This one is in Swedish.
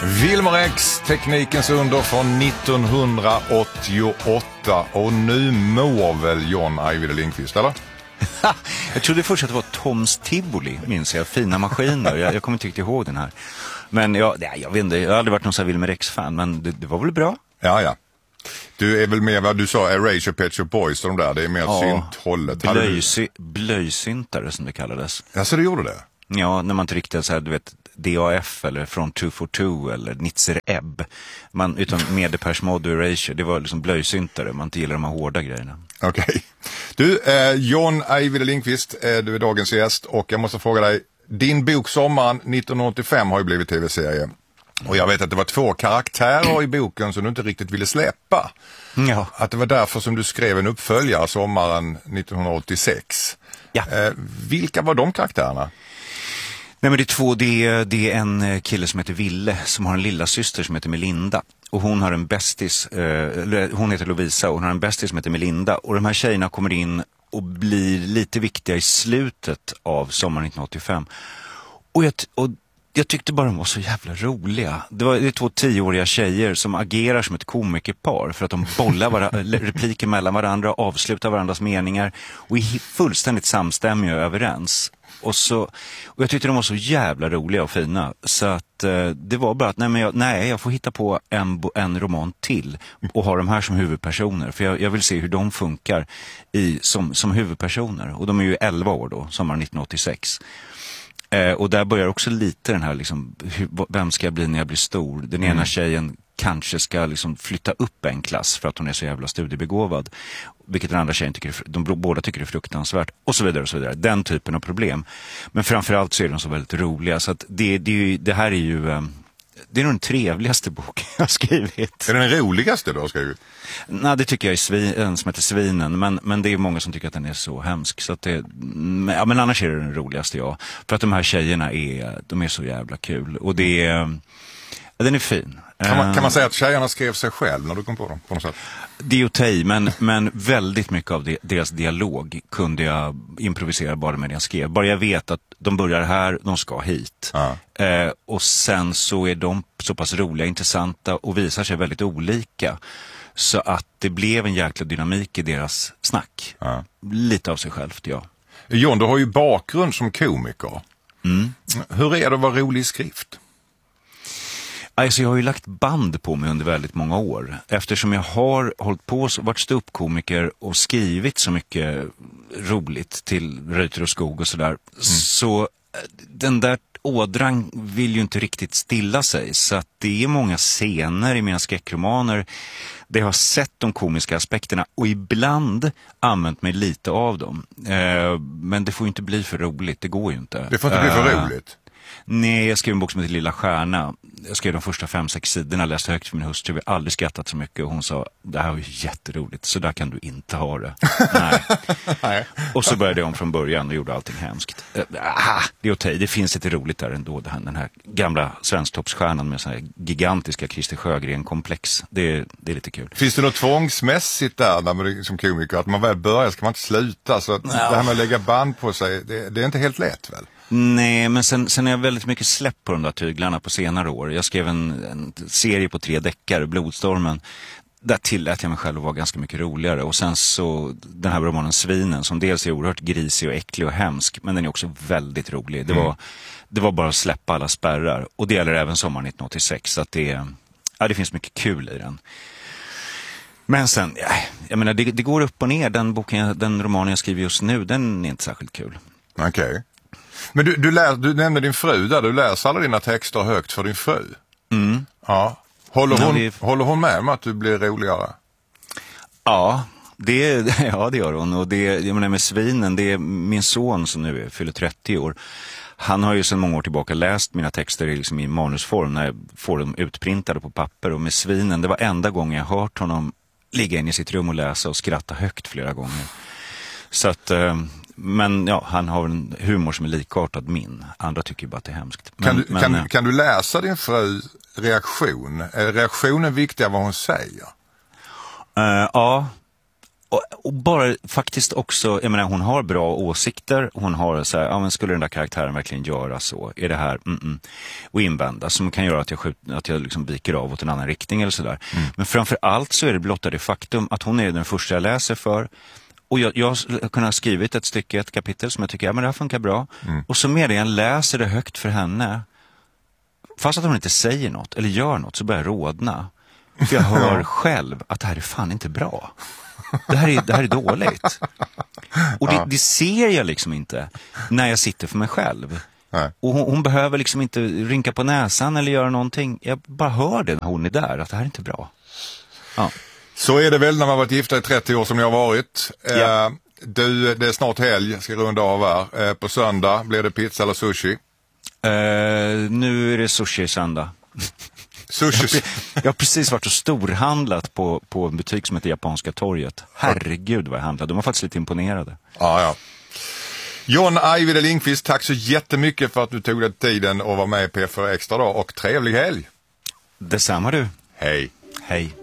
Wilmer X, teknikens under från 1988. Och nu mår väl John Ajvide Lindqvist, eller? Jag trodde först att det var Toms Tivoli, minns jag. Fina maskiner. Jag kommer inte riktigt ihåg den här. Men jag vet inte, jag har aldrig varit någon sån här Wilmer X-fan, men det var väl bra? Ja. Du är väl med vad du sa, Erasure, Pet Shop Boys och de där, det är mer synthållet. Blöjsyntare som det kallades. Ja, så du gjorde det? Ja, när man inte riktigt så här, du vet, DAF eller From 242 eller Nitzer Ebb. Utan med Depeche Mode och Erasure, det var liksom blöjsyntare, man inte gillar de här hårda grejerna. Okej. Du, John Ajvide Lindqvist, du är dagens gäst och jag måste fråga dig, din bok Sommaren 1985 har ju blivit tv-serie. Och jag vet att det var 2 karaktärer i boken som du inte riktigt ville släppa. Ja. Att det var därför som du skrev en uppföljare Sommaren 1986. Ja. Vilka var de karaktärerna? Nej, men det är 2, det är en kille som heter Ville som har en lilla syster som heter Melinda. Och hon har en bästis, hon heter Lovisa och hon har en bästis som heter Melinda. Och de här tjejerna kommer in och blir lite viktiga i slutet av Sommaren 1985. Och jag tyckte bara de var så jävla roliga. Det är 2 10-åriga tjejer som agerar som ett komikerpar för att de bollar repliker mellan varandra, avslutar varandras meningar och är fullständigt samstämmiga och överens. Och jag tyckte de var så jävla roliga och fina så att det var bara att jag får hitta på en roman till och ha de här som huvudpersoner, för jag vill se hur de funkar som huvudpersoner. Och de är ju 11 år då, sommaren 1986. Och där börjar också lite den här liksom, vem ska jag bli när jag blir stor? Den ena tjejen kanske ska liksom flytta upp en klass för att hon är så jävla studiebegåvad, vilket den andra tjejen båda tycker är fruktansvärt, och så vidare och så vidare. Den typen av problem. Men framförallt så är de så väldigt roliga, så att det här är ju det är nog den trevligaste boken jag har skrivit. Är det den roligaste du har skrivit? Nej, det tycker jag är en som heter Svinen, men det är många som tycker att den är så hemsk, så att men annars är det den roligaste, för att de här tjejerna de är så jävla kul, och den är fin. Kan man säga att tjejerna skrev sig själv när du kom på dem på något sätt? Det är okej, men väldigt mycket av deras dialog kunde jag improvisera bara med det jag skrev. Bara jag vet att de börjar här, de ska hit. Och sen så är de så pass roliga, intressanta och visar sig väldigt olika. Så att det blev en jäkla dynamik i deras snack. Lite av sig självt, ja. John, du har ju bakgrund som komiker. Hur är det att vara rolig i skrift? Alltså jag har ju lagt band på mig under väldigt många år. Eftersom jag har hållit på, varit ståuppkomiker och skrivit så mycket roligt till Reuter och Skog och sådär. Så den där ådran vill ju inte riktigt stilla sig. Så att det är många scener i mina skräckromaner där jag har sett de komiska aspekterna och ibland använt mig lite av dem. Men det får ju inte bli för roligt, det går ju inte. Det får inte bli för roligt? Nej, jag skrev en bok som heter Lilla Stjärna. Jag skrev de första 5-6 sidorna, läste högt för min hustru. Vi har aldrig skrattat så mycket och hon sa, det här var ju jätteroligt, så där kan du inte ha det. Nej. Och så började jag om från början och gjorde allting hemskt. Det är okej, det finns lite roligt där ändå. Den här gamla svensktoppsstjärnan med sån här gigantiska Christer Sjögren-komplex. Det är lite kul. Finns det något tvångsmässigt där när man som komiker, att man väl börjar ska man inte sluta, så att det här med att lägga band på sig, det är inte helt lätt väl? Nej, men sen är jag väldigt mycket släpp på de där tyglarna på senare år. Jag skrev en serie på 3 deckare, Blodstormen. Där tillät jag mig själv att vara ganska mycket roligare. Och sen så den här romanen Svinen, som dels är oerhört grisig och äcklig och hemsk, men den är också väldigt rolig. Det var bara att släppa alla spärrar. Och det gäller även Sommaren 1986, så att det finns mycket kul i den. Men sen, jag menar, det går upp och ner. Den romanen jag skriver just nu, den är inte särskilt kul. Okej. Men du nämnde din fru där, du läser alla dina texter högt för din fru. Ja. Håller hon med om att du blir roligare? Ja, det gör hon. Och jag menar med Svinen, det är min son som nu fyller 30 år. Han har ju sedan många år tillbaka läst mina texter liksom i manusform när jag får dem utprintade på papper. Och med Svinen, det var enda gången jag hört honom ligga in i sitt rum och läsa och skratta högt flera gånger. Så att... Men ja, han har en humor som är likartad min. Andra tycker ju bara att det är hemskt. Kan du läsa din fru reaktion? Är reaktionen viktig av vad hon säger? Ja. Och bara faktiskt också, jag menar, hon har bra åsikter, hon har så här, ja men skulle den där karaktären verkligen göra så? Är det här, och invända som kan göra att jag liksom viker av åt en annan riktning eller sådär. Men framför allt så är det blotta det faktum att hon är den första jag läser för. Och jag har kunnat skrivit ett kapitel som jag tycker, ja men det här funkar bra. Och så med det, jag läser det högt för henne. Fast att hon inte säger något eller gör något så börjar jag rodna. För jag hör själv att det här är fan inte bra. Det här är dåligt. Och det ser jag liksom inte när jag sitter för mig själv. Nej. Och hon behöver liksom inte rynka på näsan eller göra någonting. Jag bara hör det när hon är där, att det här är inte bra. Ja. Så är det väl när man varit gifta i 30 år som jag har varit. Ja. Det är snart helg, ska runda av här. På söndag blir det pizza eller sushi. Nu är det sushi söndag. Sushi. Jag har precis varit och storhandlat på en butik som heter Japanska torget. Herregud vad jag handlade. De var faktiskt lite imponerade. Ja. John Ajvide Lindqvist, tack så jättemycket för att du tog dig tiden och var med i P4 Extra då. Och trevlig helg. Detsamma du. Hej. Hej.